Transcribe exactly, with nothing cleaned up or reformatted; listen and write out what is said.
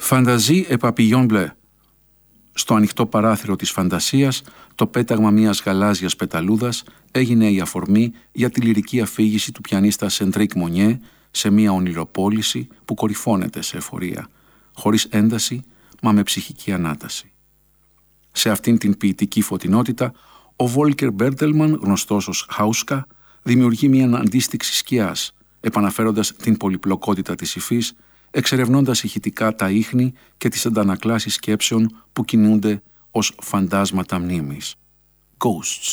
Φανταζή et papillon bleu. Στο ανοιχτό παράθυρο της φαντασίας, το πέταγμα μιας γαλάζιας πεταλούδας έγινε η αφορμή για τη λυρική αφήγηση του πιανίστα Σεντρίκ Μονιέ σε μια ονειροπόληση που κορυφώνεται σε εφορία, χωρίς ένταση, μα με ψυχική ανάταση. Σε αυτήν την ποιητική φωτεινότητα, ο Βόλκερ Μπέρτελμαν, γνωστός ως Χάουσκα, δημιουργεί μια αντίστοιξη σκιάς, επαναφέροντας την πολυπλοκότητα της υφής, εξερευνώντας ηχητικά τα ίχνη και τις αντανακλάσεις σκέψεων που κινούνται ως φαντάσματα μνήμης. Ghosts.